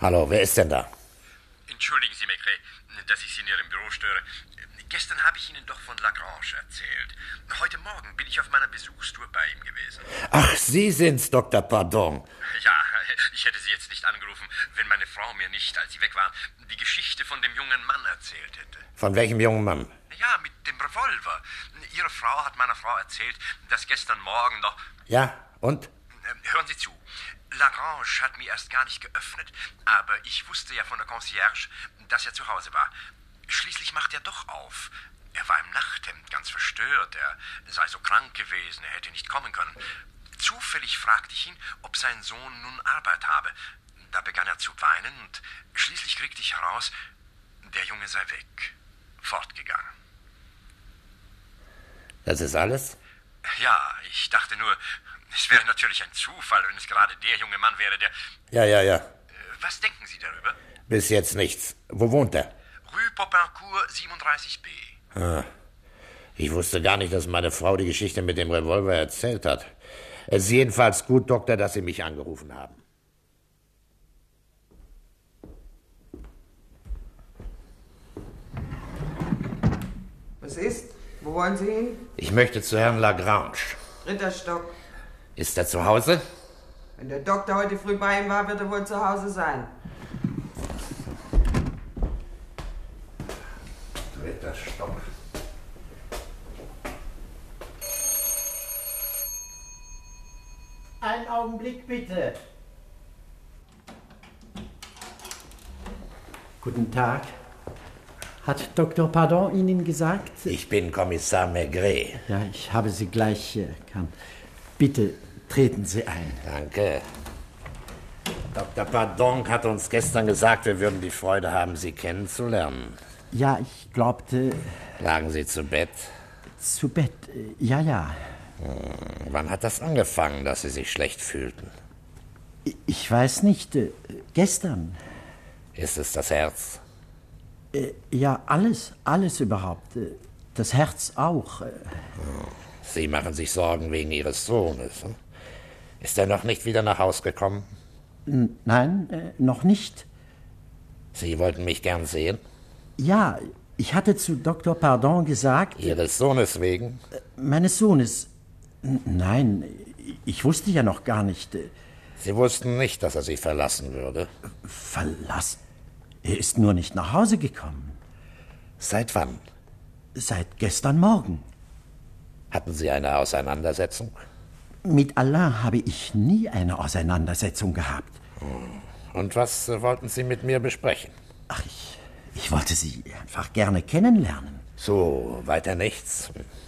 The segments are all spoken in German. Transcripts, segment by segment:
Hallo, wer ist denn da? Entschuldigen Sie, Maigret, dass ich Sie in Ihrem Büro störe. Gestern habe ich Ihnen doch von Lagrange erzählt. Heute Morgen bin ich auf meiner Besuchstour bei ihm gewesen. Ach, Sie sind's, Dr. Pardon. Ja, ich hätte Sie jetzt nicht angerufen, wenn meine Frau mir nicht, als Sie weg waren, die Geschichte von dem jungen Mann erzählt hätte. Von welchem jungen Mann? Ja, mit dem Revolver. Ihre Frau hat meiner Frau erzählt, dass gestern Morgen noch... Ja, und? Hören Sie zu. Lagrange hat mir erst gar nicht geöffnet, aber ich wusste ja von der Concierge, dass er zu Hause war. Schließlich macht er doch auf. Er war im Nachthemd, ganz verstört. Er sei so krank gewesen, er hätte nicht kommen können. Zufällig fragte ich ihn, ob sein Sohn nun Arbeit habe. Da begann er zu weinen und schließlich kriegte ich heraus, der Junge sei weg, fortgegangen. Das ist alles? Ja, ich dachte nur, es wäre natürlich ein Zufall, wenn es gerade der junge Mann wäre, der... Ja. Was denken Sie darüber? Bis jetzt nichts. Wo wohnt er? Rue Popincourt 37b. Ah, ich wusste gar nicht, dass meine Frau die Geschichte mit dem Revolver erzählt hat. Es ist jedenfalls gut, Doktor, dass Sie mich angerufen haben. Was ist? Wo wollen Sie hin? Ich möchte zu Herrn Lagrange. Dritter Stock. Ist er zu Hause? Wenn der Doktor heute früh bei ihm war, wird er wohl zu Hause sein. Dritter Stock. Einen Augenblick, bitte. Guten Tag. Hat Dr. Pardon Ihnen gesagt? Ich bin Kommissar Maigret. Ja, ich habe Sie gleich erkannt. Bitte treten Sie ein. Danke. Dr. Pardon hat uns gestern gesagt, wir würden die Freude haben, Sie kennenzulernen. Ja, ich glaubte... Lagen Sie zu Bett? Zu Bett, ja. Wann hat das angefangen, dass Sie sich schlecht fühlten? Ich weiß nicht. Gestern. Ist es das Herz? Ja, alles überhaupt. Das Herz auch. Sie machen sich Sorgen wegen Ihres Sohnes. Hm? Ist er noch nicht wieder nach Haus gekommen? Nein, noch nicht. Sie wollten mich gern sehen? Ja, ich hatte zu Dr. Pardon gesagt... Ihres Sohnes wegen? Meines Sohnes. Nein, ich wusste ja noch gar nicht. Sie wussten nicht, dass er Sie verlassen würde? Verlassen? Er ist nur nicht nach Hause gekommen. Seit wann? Seit gestern Morgen. Hatten Sie eine Auseinandersetzung? Mit Alain habe ich nie eine Auseinandersetzung gehabt. Und was wollten Sie mit mir besprechen? Ach, ich wollte Sie einfach gerne kennenlernen. So, weiter nichts.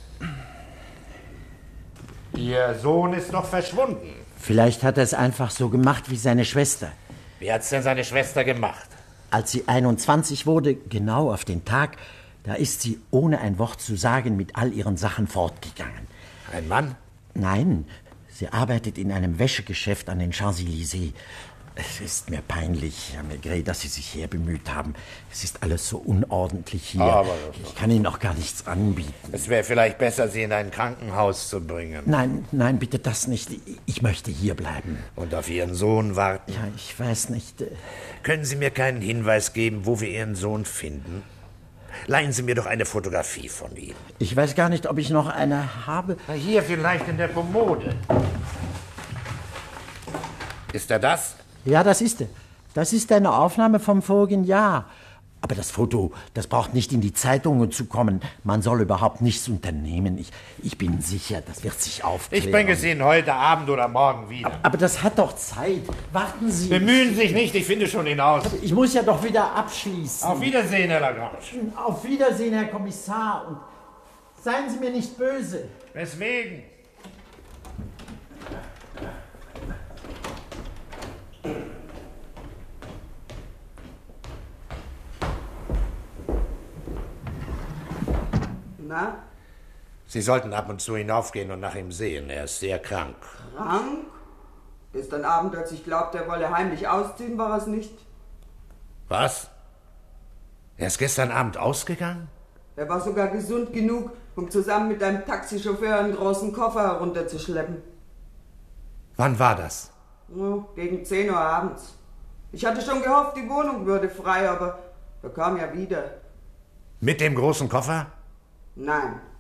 Ihr Sohn ist doch verschwunden. Vielleicht hat er es einfach so gemacht wie seine Schwester. Wie hat's denn seine Schwester gemacht? Als sie 21 wurde, genau auf den Tag, da ist sie ohne ein Wort zu sagen mit all ihren Sachen fortgegangen. Ein Mann? Nein, sie arbeitet in einem Wäschegeschäft an den Champs-Élysées. Es ist mir peinlich, Herr Maigret, dass Sie sich herbemüht haben. Es ist alles so unordentlich hier. Aber ich kann Ihnen auch gar nichts anbieten. Es wäre vielleicht besser, Sie in ein Krankenhaus zu bringen. Nein, bitte das nicht. Ich möchte hier bleiben. Und auf Ihren Sohn warten? Ja, ich weiß nicht. Können Sie mir keinen Hinweis geben, wo wir Ihren Sohn finden? Leihen Sie mir doch eine Fotografie von ihm. Ich weiß gar nicht, ob ich noch eine habe. Hier vielleicht in der Kommode. Ist er das? Ja, das ist er. Das ist eine Aufnahme vom vorigen Jahr. Aber das Foto, das braucht nicht in die Zeitungen zu kommen. Man soll überhaupt nichts unternehmen. Ich bin sicher, das wird sich aufklären. Ich bringe es Ihnen heute Abend oder morgen wieder. Aber das hat doch Zeit. Warten Sie. Bemühen Sie sich nicht, ich finde schon hinaus. Ich muss ja doch wieder abschließen. Auf Wiedersehen, Herr Lagrange. Auf Wiedersehen, Herr Kommissar. Und seien Sie mir nicht böse. Weswegen? Na? Sie sollten ab und zu hinaufgehen und nach ihm sehen. Er ist sehr krank. Krank? Gestern Abend, als ich glaubte, er wolle heimlich ausziehen, war es nicht. Was? Er ist gestern Abend ausgegangen? Er war sogar gesund genug, um zusammen mit einem Taxichauffeur einen großen Koffer herunterzuschleppen. Wann war das? Ja, gegen 10 Uhr abends. Ich hatte schon gehofft, die Wohnung würde frei, aber er kam ja wieder. Mit dem großen Koffer? Nein,